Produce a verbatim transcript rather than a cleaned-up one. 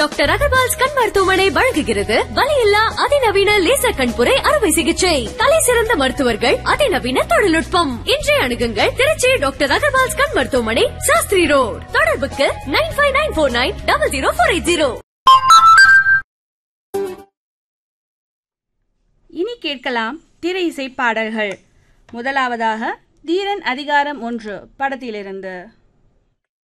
Doctor Agarwal's கண் மருத்துவமனை வழங்குகிறது வலியில்லா அதிநவீன லேசர் கண்புரை அறுவை சிகிச்சை. தலை சிறந்த மருத்துவர்கள், அதிநவீன தொழில்நுட்பம். இன்றைய அணுகுங்கள் திருச்சி டாக்டர் அகர்வால்ஸ் கண் மருத்துவமனை, சாஸ்திரி ரோடு. தொடர்புக்கு nine five nine four nine double zero four eight zero. இனி கேட்கலாம் திரை இசை பாடல்கள். முதலாவதாக தீரன் அதிகாரம் ஒன்று படத்திலிருந்து.